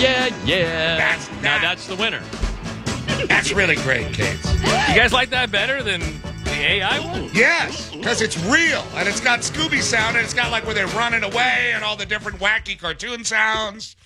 Yeah. That's the winner. That's really great, Cates. You guys like that better than the AI one? Yes, because it's real, and it's got Scooby sound, and it's got like where they're running away and all the different wacky cartoon sounds.